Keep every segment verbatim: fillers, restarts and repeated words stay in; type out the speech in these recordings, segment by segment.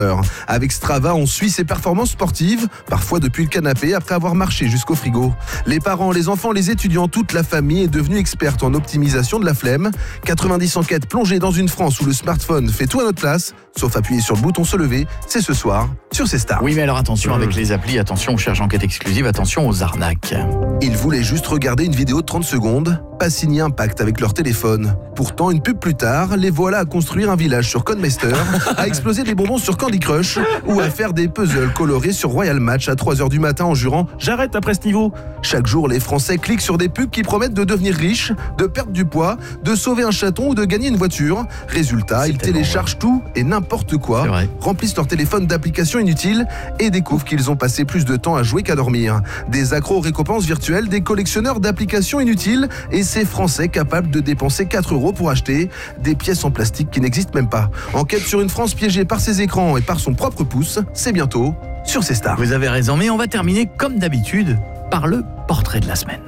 Avec Strava, on suit ses performances sportives, parfois depuis le canapé, après avoir marché jusqu'au frigo. Les parents, les enfants, les étudiants, toute la famille est devenue experte en optimisation de la flemme. quatre-vingt-dix enquêtes plongées dans une France où le smartphone fait tout à notre place, sauf appuyer sur le bouton se lever. C'est ce soir sur C Stars. Oui, mais alors attention avec les applis, attention, on cherche enquête exclusive, attention aux arnaques. Ils voulaient juste regarder une vidéo de trente secondes, pas signer un pacte avec leur téléphone. Pourtant, une pub plus tard, les voilà à construire un village sur Codemeister, à exploser des bonbons sur Candy Crush ou à faire des puzzles colorés sur Royal Match à trois heures du matin en jurant « J'arrête après ce niveau ». Chaque jour, les Français cliquent sur des pubs qui promettent de devenir riches, de perdre du poids, de sauver un chaton ou de gagner une voiture. Résultat, C'est ils tellement téléchargent tout et n'importe quoi, remplissent leur téléphone d'applications inutiles et découvrent qu'ils ont passé plus de temps à jouer qu'à dormir. Des accros aux récompenses virtuelles, des collectionneurs d'applications inutiles et ces Français capables de dépenser quatre euros pour acheter des pièces en plastique qui n'existent même pas. Enquête sur une France piégée par ses écrans et par son propre pouce, c'est bientôt sur C Stars. Vous avez raison, mais on va terminer comme d'habitude par le portrait de la semaine.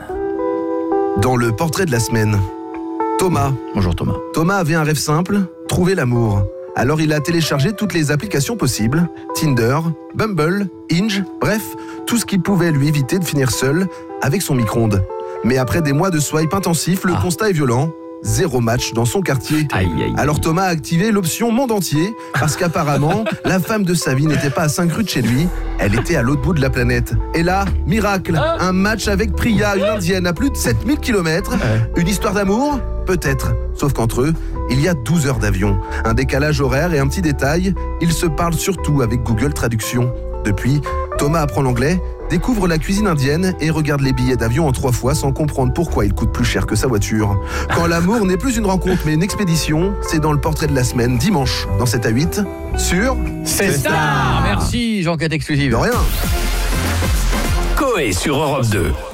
Dans le portrait de la semaine, Thomas. Bonjour Thomas. Thomas avait un rêve simple, trouver l'amour. Alors il a téléchargé toutes les applications possibles, Tinder, Bumble, Hinge, bref, tout ce qui pouvait lui éviter de finir seul avec son micro-ondes. Mais après des mois de swipe intensif, le ah. constat est violent. Zéro match dans son quartier. Aïe, aïe, aïe. Alors Thomas a activé l'option monde entier parce qu'apparemment, la femme de sa vie n'était pas à cinq rues de chez lui, elle était à l'autre bout de la planète. Et là, miracle, un match avec Priya, une indienne à plus de sept mille kilomètres. Une histoire d'amour ? Peut-être. Sauf qu'entre eux, il y a douze heures d'avion. Un décalage horaire et un petit détail, ils se parlent surtout avec Google Traduction. Depuis, Thomas apprend l'anglais, découvre la cuisine indienne et regarde les billets d'avion en trois fois sans comprendre pourquoi il coûte plus cher que sa voiture. Quand l'amour n'est plus une rencontre mais une expédition, c'est dans le portrait de la semaine, dimanche, dans sept à huit, sur C Stars. Merci, Jean-Quête exclusive. De rien. Coé sur Europe deux.